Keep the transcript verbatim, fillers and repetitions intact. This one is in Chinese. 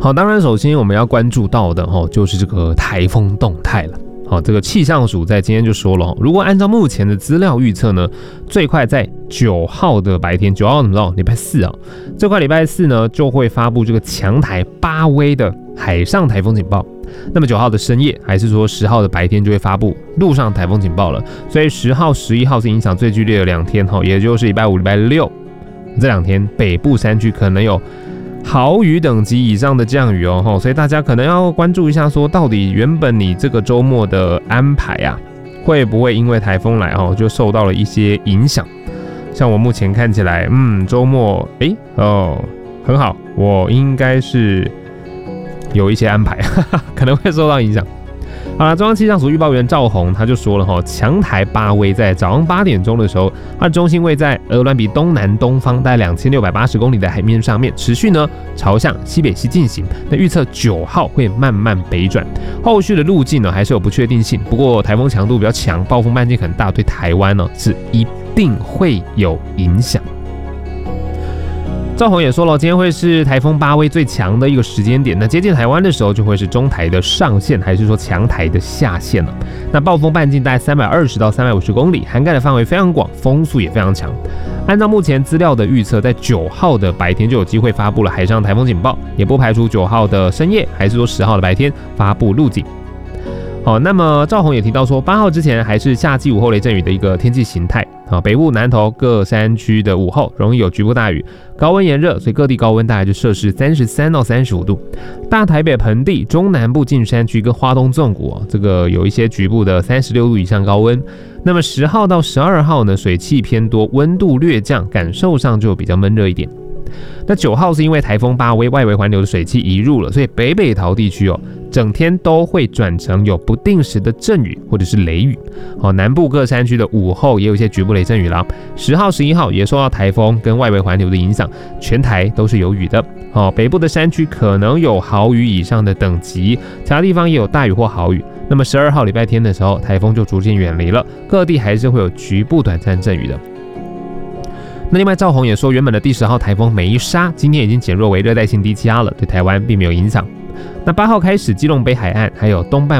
好，当然首先我们要关注到的哈，就是这个台风动态了。好，这个气象署在今天就说了，如果按照目前的资料预测呢，最快在九号的白天，九号怎么着？礼拜四啊，最快礼拜四呢就会发布这个强台八威的海上台风警报。那么九号的深夜，还是说十号的白天就会发布陆上台风警报了。所以十号、十一号是影响最剧烈的两天哈，也就是礼拜五、礼拜六这两天，北部山区可能有豪雨等级以上的降雨哦，所以大家可能要关注一下，说到底原本你这个周末的安排啊，会不会因为台风来哦就受到了一些影响？像我目前看起来，嗯，周末哎哦很好，我应该是有一些安排，呵呵可能会受到影响。好了，中央气象署预报员赵宏他就说了哈，强台八威在早上八点钟的时候，它的中心位在鹅銮鼻东南东方大概两千六百八十公里的海面上面，持续呢朝向西北西进行。那预测九号会慢慢北转，后续的路径呢还是有不确定性。不过台风强度比较强，暴风半径很大，对台湾呢是一定会有影响。赵宏也说了，今天会是台风八威最强的一个时间点。那接近台湾的时候，就会是中台的上限，还是说强台的下限了？那暴风半径大概三百二十到三百五十公里，涵盖的范围非常广，风速也非常强。按照目前资料的预测，在九号的白天就有机会发布了海上台风警报，也不排除九号的深夜，还是说十号的白天发布陆警。好，那么赵宏也提到说，八号之前还是夏季午后雷阵雨的一个天气形态。好，北部、南投各山区的午后容易有局部大雨，高温炎热，所以各地高温大概就摄氏三十三到三十五度。大台北盆地、中南部近山区跟花东纵谷、哦，这个有一些局部的三十六度以上高温。那么十号到十二号呢，水汽偏多，温度略降，感受上就比较闷热一点。那九号是因为台风八威外围环流的水汽移入了，所以北北桃地区哦，整天都会转成有不定时的阵雨或者是雷雨。好，南部各山区的午后也有一些局部雷阵雨啦。十号、十一号也受到台风跟外围环流的影响，全台都是有雨的。好，北部的山区可能有豪雨以上的等级，其他地方也有大雨或豪雨。那么十二号礼拜天的时候，台风就逐渐远离了，各地还是会有局部短暂阵雨的。那另外，赵宏也说，原本的第十号台风梅沙今天已经减弱为热带性低气压了，对台湾并没有影响。那八号开始，基隆北海岸还有东半